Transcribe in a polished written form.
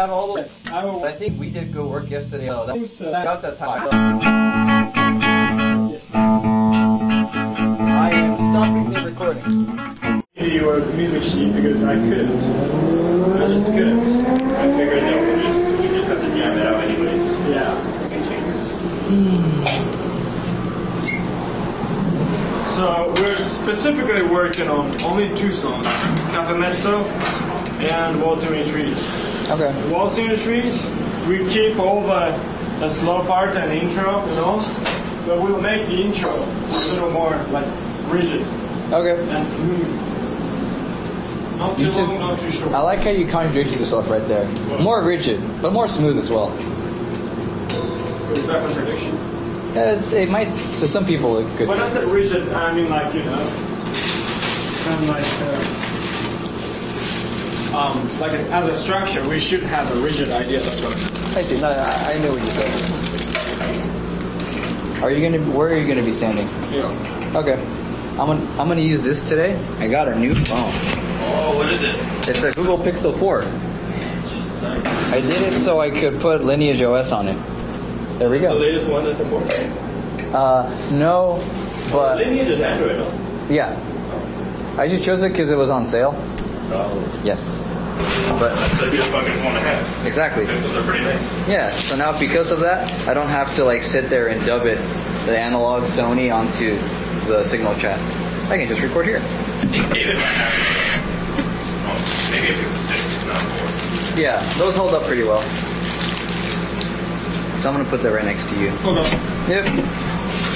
out all the way. Yes, I will. I think we did go work yesterday. Oh, that was about that time. Yes. I am stopping the recording. You were the music sheet because I couldn't. I just couldn't. I figured that we just have to jam it out anyways. Yeah. So we're specifically working on only 2 songs, Cafe Mezzo and Waltzing in the Trees. Okay. Waltzing in the Trees, we keep all the slow part and intro, but we'll make the intro a little more like rigid Okay. and smooth. Not too long, not too short. I like how you contradicted yourself right there. More rigid, but more smooth as well. Is that contradiction? It might, to some people it could. When I said rigid, I mean like, kind of like as a structure, we should have a rigid idea. That's what I meant. I see. No, I knew what you said. Where are you gonna be standing? Yeah. Okay. I'm gonna use this today. I got a new phone. Oh, what is it? It's a Google Pixel 4. I did it so I could put Lineage OS on it. There we The go. latest one that's important? No, but Lineage is Android, no? yeah. I just chose it because it was on sale. Oh. Yes. But That's a good fucking phone to have. exactly. Pixels are pretty nice. Yeah. So now because of that, I don't have to like sit there and dub it, the analog Sony onto the Signal chat. I can just record here. I think David might have maybe a Pixel 6, not 4. Yeah, those hold up pretty well. So I'm gonna put that right next to you. Okay. Yep.